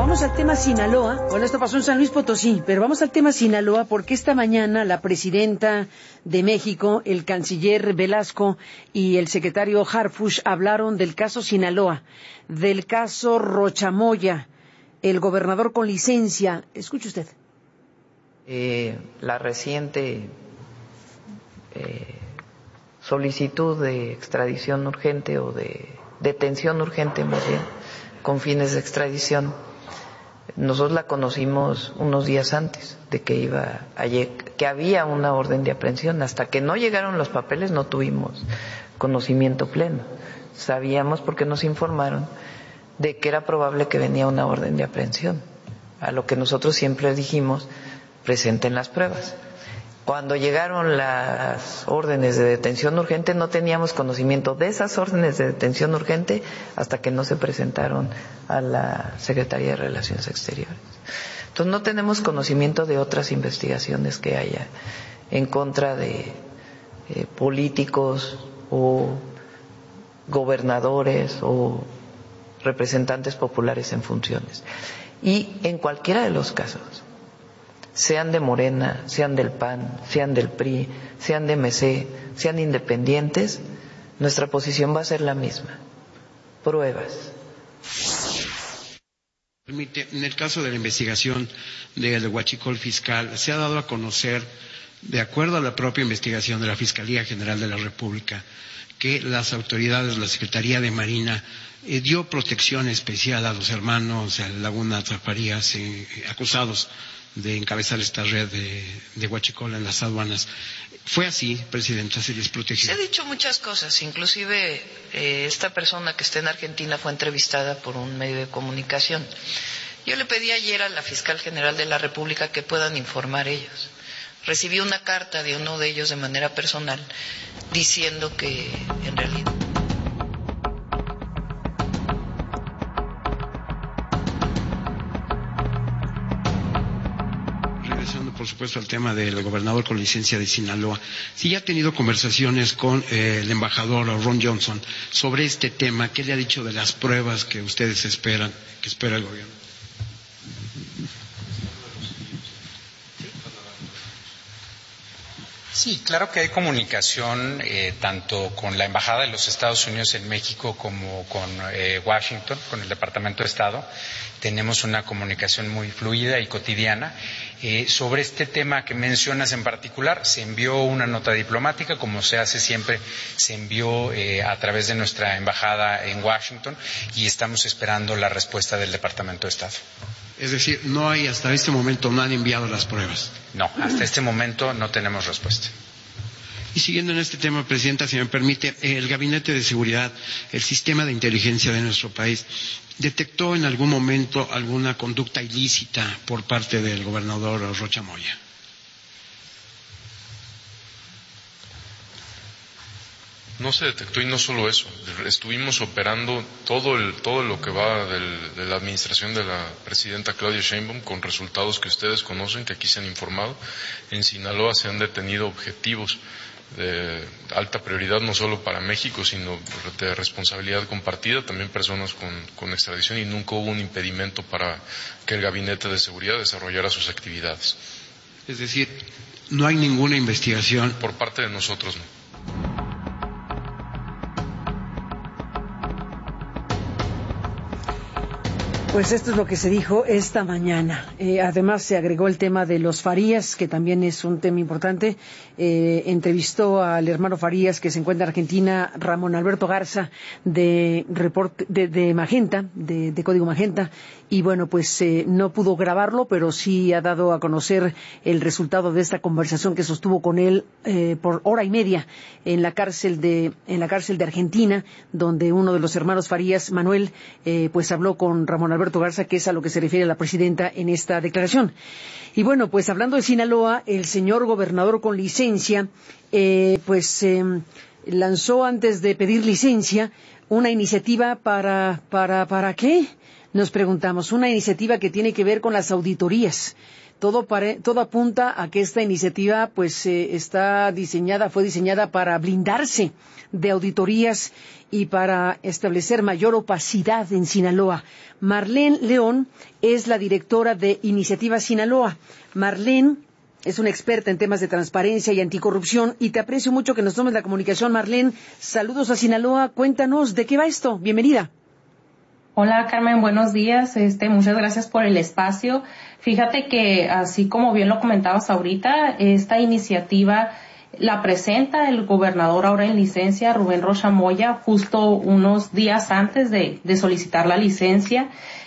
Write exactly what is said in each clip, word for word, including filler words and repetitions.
Vamos al tema Sinaloa. Bueno, esto pasó en San Luis Potosí, pero vamos al tema Sinaloa porque esta mañana la presidenta de México, el canciller Velasco y el secretario Harfuch hablaron del caso Sinaloa, del caso Rochamoya, el gobernador con licencia. Escuche usted. Eh, la reciente eh, solicitud de extradición urgente o de detención urgente, más bien, con fines de extradición, nosotros la conocimos unos días antes de que iba a que había una orden de aprehensión. Hasta que no llegaron los papeles no tuvimos conocimiento pleno. Sabíamos porque nos informaron de que era probable que venía una orden de aprehensión, a lo que nosotros siempre dijimos: presenten las pruebas. Cuando llegaron las órdenes de detención urgente no teníamos conocimiento de esas órdenes de detención urgente hasta que no se presentaron a la Secretaría de Relaciones Exteriores. Entonces no tenemos conocimiento de otras investigaciones que haya en contra de eh, políticos o gobernadores o representantes populares en funciones. Y en cualquiera de los casos, sean de Morena, sean del P A N, sean del P R I, sean de M C, sean independientes, nuestra posición va a ser la misma: pruebas. Permite, en el caso de la investigación del huachicol fiscal, se ha dado a conocer, de acuerdo a la propia investigación de la Fiscalía General de la República, que las autoridades, la Secretaría de Marina, eh, dio protección especial a los hermanos Laguna Zafarías, eh, acusados de encabezar esta red de, de huachicol en las aduanas. ¿Fue así, Presidenta? ¿Se les protegió? Se ha dicho muchas cosas, inclusive eh, esta persona que está en Argentina fue entrevistada por un medio de comunicación. Yo le pedí ayer a la Fiscal General de la República que puedan informar ellos. Recibí una carta de uno de ellos de manera personal diciendo que en realidad... Por supuesto, al tema del gobernador con licencia de Sinaloa. Si ya ha tenido conversaciones con eh, el embajador Ron Johnson sobre este tema, ¿qué le ha dicho de las pruebas que ustedes esperan, que espera el gobierno? Sí, claro que hay comunicación eh, tanto con la Embajada de los Estados Unidos en México como con eh, Washington, con el Departamento de Estado. Tenemos una comunicación muy fluida y cotidiana. Eh, sobre este tema que mencionas en particular, se envió una nota diplomática, como se hace siempre, se envió eh, a través de nuestra embajada en Washington y estamos esperando la respuesta del Departamento de Estado. Es decir, no hay, hasta este momento no han enviado las pruebas. No, hasta este momento no tenemos respuesta. Y siguiendo en este tema, Presidenta, si me permite, el Gabinete de Seguridad, el sistema de inteligencia de nuestro país, ¿detectó en algún momento alguna conducta ilícita por parte del gobernador Rochamoya? No se detectó, y no solo eso, estuvimos operando todo el, todo lo que va del, de la administración de la presidenta Claudia Sheinbaum con resultados que ustedes conocen, que aquí se han informado. En Sinaloa se han detenido objetivos de alta prioridad, no solo para México, sino de responsabilidad compartida, también personas con, con extradición, y nunca hubo un impedimento para que el Gabinete de Seguridad desarrollara sus actividades. Es decir, no hay ninguna investigación. Por parte de nosotros, no. Pues esto es lo que se dijo esta mañana. Eh, además se agregó el tema de los Farías, que también es un tema importante. Eh, entrevistó al hermano Farías, que se encuentra en Argentina, Ramón Alberto Garza, de, report, de, de Magenta, de, de Código Magenta, y bueno, pues eh, no pudo grabarlo, pero sí ha dado a conocer el resultado de esta conversación que sostuvo con él eh, por hora y media en la cárcel de en la cárcel de Argentina, donde uno de los hermanos Farías, Manuel, eh, pues habló con Ramón Alberto Garza, que es a lo que se refiere la presidenta en esta declaración. Y bueno, pues hablando de Sinaloa, el señor gobernador con licencia, eh, pues eh, lanzó, antes de pedir licencia, una iniciativa para, para, ¿para qué? Nos preguntamos, una iniciativa que tiene que ver con las auditorías. Todo, pare, todo apunta a que esta iniciativa pues eh, está diseñada, fue diseñada para blindarse de auditorías y para establecer mayor opacidad en Sinaloa. Marlene León es la directora de Iniciativa Sinaloa. Marlene es una experta en temas de transparencia y anticorrupción y te aprecio mucho que nos tomes la comunicación, Marlene. Saludos a Sinaloa. Cuéntanos, ¿de qué va esto? Bienvenida. Hola Carmen, buenos días. Este, muchas gracias por el espacio. Fíjate que, así como bien lo comentabas ahorita, esta iniciativa la presenta el gobernador ahora en licencia, Rubén Rocha Moya, justo unos días antes de, de solicitar la licencia.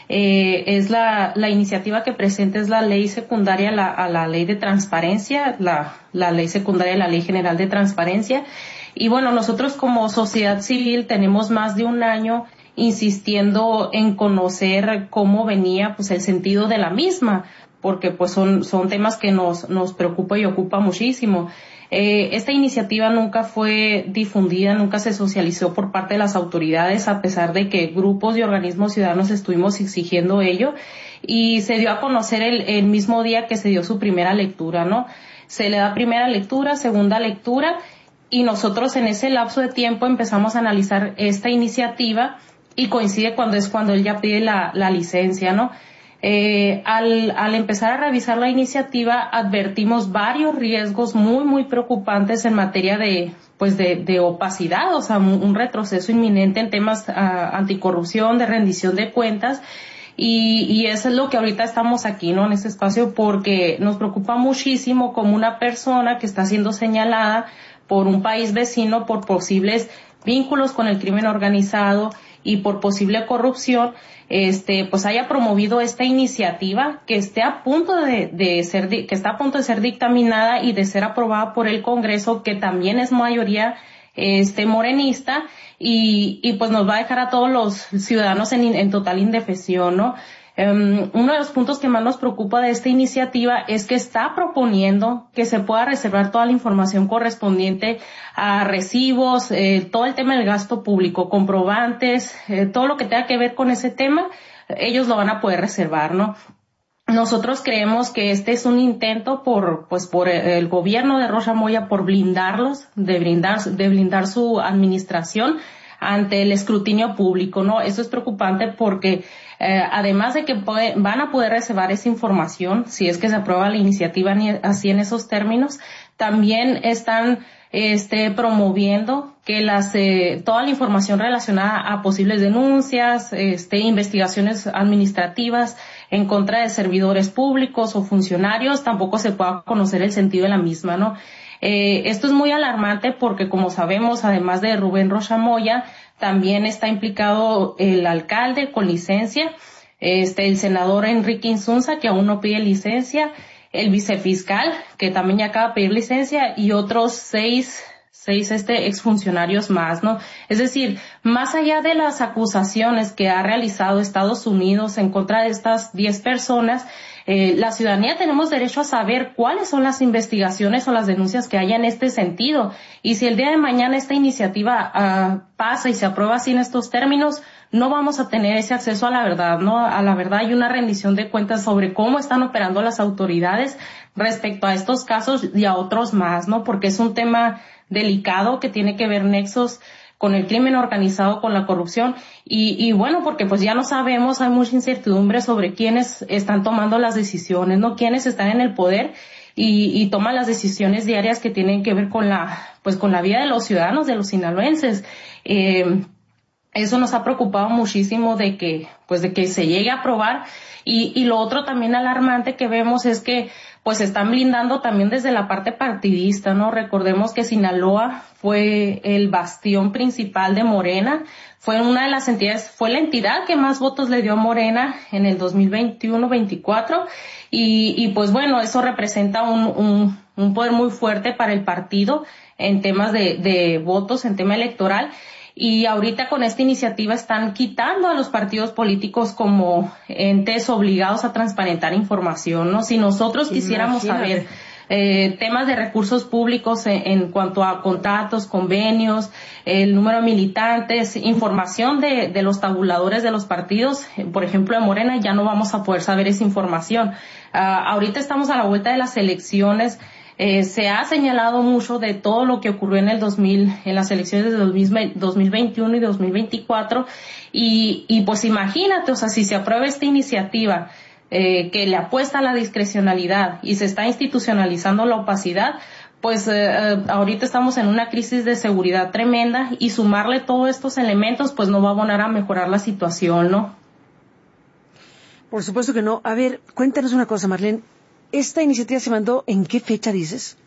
Eh, es la, la iniciativa que presenta es la ley secundaria a la, a la ley de transparencia, la, la ley secundaria a la ley general de transparencia. Y bueno, nosotros como sociedad civil tenemos más de un año insistiendo en conocer cómo venía pues el sentido de la misma, porque pues son, son temas que nos, nos preocupa y ocupa muchísimo. Eh, esta iniciativa nunca fue difundida, nunca se socializó por parte de las autoridades, a pesar de que grupos y organismos ciudadanos estuvimos exigiendo ello, y se dio a conocer el, el mismo día que se dio su primera lectura, ¿no? Se le da primera lectura, segunda lectura, y nosotros en ese lapso de tiempo empezamos a analizar esta iniciativa, y coincide cuando es cuando él ya pide la, la licencia, ¿no? Eh, al, al empezar a revisar la iniciativa, advertimos varios riesgos muy, muy preocupantes en materia de, pues de, de opacidad, o sea, un, un retroceso inminente en temas uh, anticorrupción, de rendición de cuentas, y, y eso es lo que ahorita estamos aquí, ¿no? En este espacio, porque nos preocupa muchísimo como una persona que está siendo señalada por un país vecino por posibles vínculos con el crimen organizado y por posible corrupción, este, pues haya promovido esta iniciativa que esté a punto de, de ser, que está a punto de ser dictaminada y de ser aprobada por el Congreso, que también es mayoría, este, morenista, y, y pues nos va a dejar a todos los ciudadanos en, en total indefensión, ¿no? Um, uno de los puntos que más nos preocupa de esta iniciativa es que está proponiendo que se pueda reservar toda la información correspondiente a recibos, eh, todo el tema del gasto público, comprobantes, eh, todo lo que tenga que ver con ese tema, ellos lo van a poder reservar, ¿no? Nosotros creemos que este es un intento por, pues, por el gobierno de Rocha Moya por blindarlos, de blindar, de blindar su administración ante el escrutinio público, ¿no? Eso es preocupante porque eh, además de que puede, van a poder reservar esa información, si es que se aprueba la iniciativa así en esos términos, también están este, promoviendo que las eh, toda la información relacionada a posibles denuncias, este, investigaciones administrativas en contra de servidores públicos o funcionarios, tampoco se pueda conocer el sentido de la misma, ¿no? Eh, esto es muy alarmante porque, como sabemos, además de Rubén Rocha Moya, también está implicado el alcalde con licencia, este, el senador Enrique Insunza, que aún no pide licencia, el vicefiscal, que también ya acaba de pedir licencia, y otros seis, seis este, exfuncionarios más, ¿no? Es decir, más allá de las acusaciones que ha realizado Estados Unidos en contra de estas diez personas, Eh, la ciudadanía tenemos derecho a saber cuáles son las investigaciones o las denuncias que haya en este sentido. Y si el día de mañana esta iniciativa uh, pasa y se aprueba así en estos términos, no vamos a tener ese acceso a la verdad, ¿no? A la verdad hay una rendición de cuentas sobre cómo están operando las autoridades respecto a estos casos y a otros más, ¿no? Porque es un tema delicado que tiene que ver nexos con el crimen organizado, con la corrupción, y, y bueno, porque pues ya no sabemos, hay mucha incertidumbre sobre quiénes están tomando las decisiones, ¿no? Quiénes están en el poder y, y toman las decisiones diarias que tienen que ver con la, pues con la vida de los ciudadanos, de los sinaloenses. Eh, eso nos ha preocupado muchísimo de que, pues de que se llegue a aprobar, y, y lo otro también alarmante que vemos es que pues se están blindando también desde la parte partidista, ¿no? Recordemos que Sinaloa fue el bastión principal de Morena, fue una de las entidades, fue la entidad que más votos le dio a Morena en el dos mil veintiuno veinticuatro, y, y pues bueno, eso representa un, un, un poder muy fuerte para el partido en temas de, de votos, en tema electoral. Y ahorita con esta iniciativa están quitando a los partidos políticos como entes obligados a transparentar información, ¿no? Si nosotros quisiéramos saber eh, temas de recursos públicos en, en cuanto a contratos, convenios, el número de militantes, información de, de los tabuladores de los partidos. Por ejemplo, en Morena ya no vamos a poder saber esa información. Uh, ahorita estamos a la vuelta de las elecciones. Eh, se ha señalado mucho de todo lo que ocurrió en el dos mil, en las elecciones de dos mil veintiuno y dos mil veinticuatro, y, y pues imagínate, o sea, si se aprueba esta iniciativa eh, que le apuesta a la discrecionalidad y se está institucionalizando la opacidad, pues eh, ahorita estamos en una crisis de seguridad tremenda, y sumarle todos estos elementos pues no va a abonar a mejorar la situación, ¿no? Por supuesto que no. A ver, cuéntanos una cosa, Marlene. ¿Esta iniciativa se mandó en qué fecha dices?